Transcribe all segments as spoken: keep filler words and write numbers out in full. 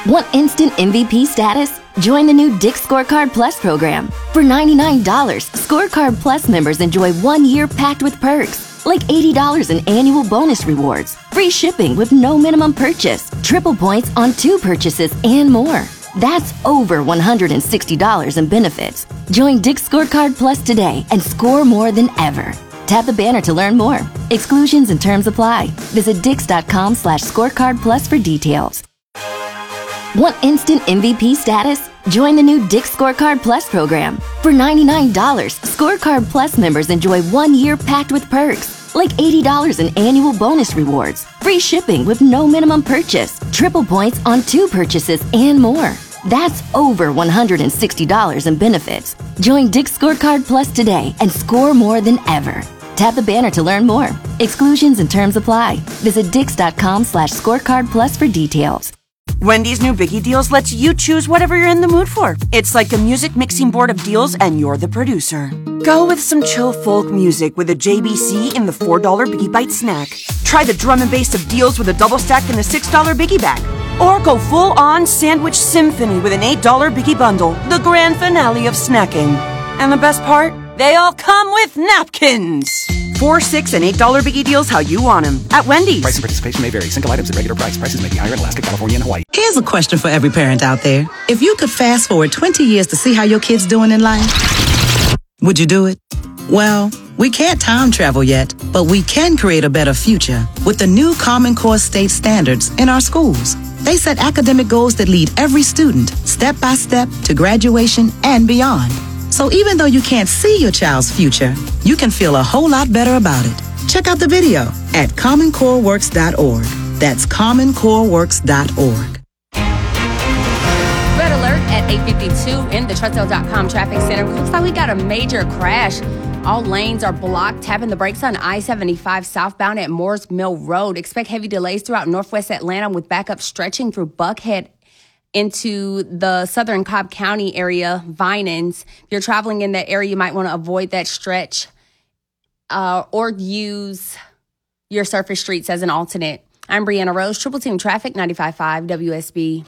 Want instant M V P status? Join the new Dick's Scorecard Plus program. For ninety-nine dollars, Scorecard Plus members enjoy one year packed with perks, like eighty dollars in annual bonus rewards, free shipping with no minimum purchase, triple points on two purchases, and more. That's over one hundred sixty dollars in benefits. Join Dick's Scorecard Plus today and score more than ever. Tap the banner to learn more. Exclusions and terms apply. Visit dix.com slash scorecard plus for details. Want instant M V P status? Join the new Dick's Scorecard Plus program. For ninety-nine dollars, Scorecard Plus members enjoy one year packed with perks, like eighty dollars in annual bonus rewards, free shipping with no minimum purchase, triple points on two purchases, and more. That's over one hundred sixty dollars in benefits. Join Dick's Scorecard Plus today and score more than ever. Tap the banner to learn more. Exclusions and terms apply. Visit dix.com slash scorecard plus for details. Wendy's new Biggie Deals lets you choose whatever you're in the mood for. It's like a music mixing board of deals and you're the producer. Go with some chill folk music with a J B C in the four dollar Biggie Bite snack. Try the drum and bass of deals with a double stack in the six dollar Biggie bag. Or go full-on sandwich symphony with an eight dollar Biggie bundle, the grand finale of snacking. And the best part? They all come with napkins. Four, six, and eight dollar Biggie Deals how you want them at Wendy's. Price and participation may vary. Single items at regular price. Prices may be higher in Alaska, California, and Hawaii. Here's a question for every parent out there. If you could fast forward twenty years to see how your kid's doing in life, would you do it? Well, we can't time travel yet, but we can create a better future with the new Common Core state standards in our schools. They set academic goals that lead every student step by step to graduation and beyond. So even though you can't see your child's future, you can feel a whole lot better about it. Check out the video at common core works dot org. That's common core works dot org. Red alert at eight fifty-two in the trussell dot com traffic center. Looks like we got a major crash. All lanes are blocked. Tapping the brakes on I seventy-five southbound at Moores Mill Road. Expect heavy delays throughout northwest Atlanta with backup stretching through Buckhead into the southern Cobb County area, Vinans. If you're traveling in that area, you might want to avoid that stretch uh, or use your surface streets as an alternate. I'm Brianna Rose, Triple Team Traffic, ninety-five point five W S B.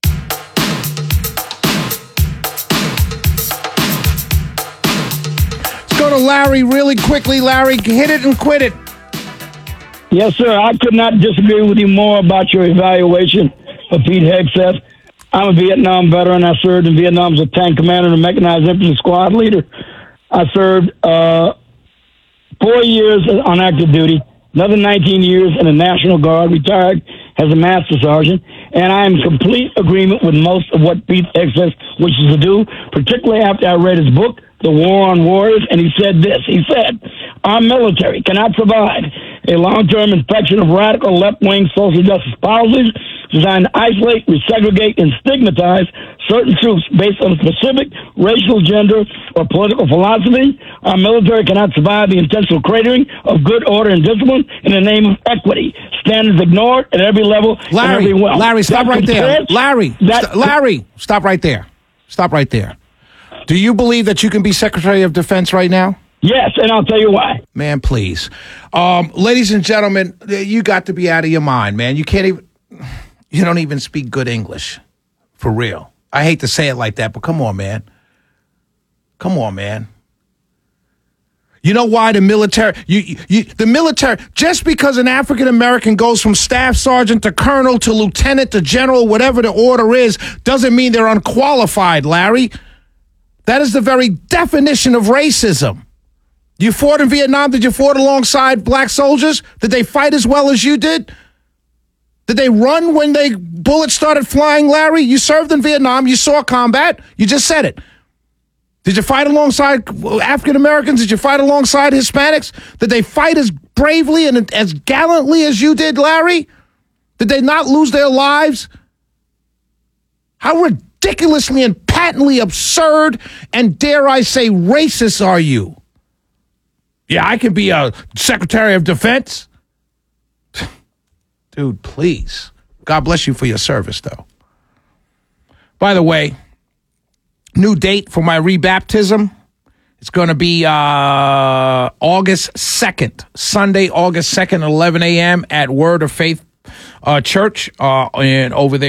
Let's go to Larry really quickly. Larry, hit it and quit it. Yes, sir. I could not disagree with you more about your evaluation of Pete Hegseth. I'm a Vietnam veteran. I served in Vietnam as a tank commander and a mechanized infantry squad leader. I served uh, four years on active duty, another nineteen years in the National Guard, retired as a master sergeant, and I am in complete agreement with most of what Pete Hegseth wishes to do, particularly after I read his book, The War on Warriors, and he said this. He said, our military cannot survive a long-term infection of radical left-wing social justice policies designed to isolate, resegregate, and stigmatize certain troops based on specific racial, gender, or political philosophy. Our military cannot survive the intentional cratering of good order and discipline in the name of equity. Standards ignored at every level. Larry, every well. Larry, stop that right there. compares, Larry, that, st- Larry, stop right there. Stop right there. Do you believe that you can be Secretary of Defense right now? Yes, and I'll tell you why. Man, please. Um, ladies and gentlemen, you got to be out of your mind, man. You can't even, you don't even speak good English. For real. I hate to say it like that, but come on, man. Come on, man. You know why the military, you, you, the military, just because an African American goes from staff sergeant to colonel to lieutenant to general, whatever the order is, doesn't mean they're unqualified, Larry. That is the very definition of racism. You fought in Vietnam. Did you fight alongside black soldiers? Did they fight as well as you did? Did they run when they bullets started flying, Larry? You served in Vietnam. You saw combat. You just said it. Did you fight alongside African Americans? Did you fight alongside Hispanics? Did they fight as bravely and as gallantly as you did, Larry? Did they not lose their lives? How ridiculously and patently absurd and, dare I say, racist are you? Yeah, I can be a Secretary of Defense. Dude, please. God bless you for your service, though. By the way, new date for my rebaptism. It's going to be uh, August second, Sunday, August second, eleven a.m. at Word of Faith uh, Church uh, and over there.